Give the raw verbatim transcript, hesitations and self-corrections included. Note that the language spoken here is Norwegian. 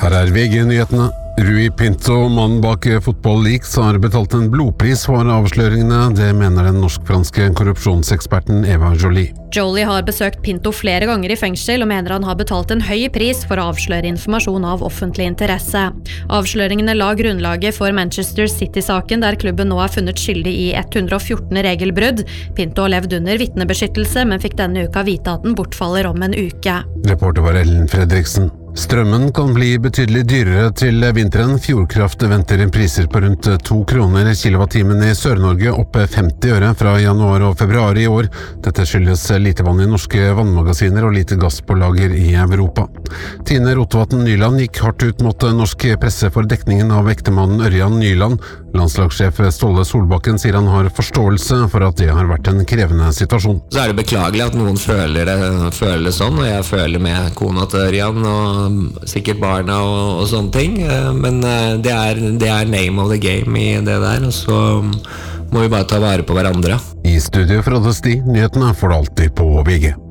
Her er V G-nyhetene. Rui Pinto, mannen bak Football Leaks, har betalt en blodpris for avsløringene. Det mener den norsk-franske korrupsjonseksperten Eva Joly. Joly har besøkt Pinto flere ganger i fengsel og mener han har betalt en høy pris for å avsløre informasjon av offentlig interesse. Avsløringene la grunnlaget for Manchester City-saken, der klubben nå er funnet skyldig i ett hundre og fjorten regelbrudd. Pinto har levd under vitnebeskyttelse, men fikk denne uka vite at den bortfaller om en uke. Reporter var Ellen Fredriksen. Strømmen kan bli betydelig dyrere til vinteren. Fjordkraft venter priser på rundt to kroner kilowattimen i Sør-Norge, opp femti øre fra januar og februar i år. Dette skyldes lite vann i norske vannmagasiner og lite gass på lager i Europa. Tine Rotevatn Nyland gikk hardt ut mot norsk presse for dekningen av ektemannen Ørjan Nyland. Landslagssjef Ståle Solbakken sier han har forståelse for at det har vært en krevende situasjon. Så er det beklagelig at noen føler det, føler det sånn, og jeg føler med kona til Ørjan og sikkert barna og, og sånne ting, men det er, det er name of the game i det der, og så må vi bare ta vare på hverandre. I studio fra Døsti, nyhetene får du alltid på V G.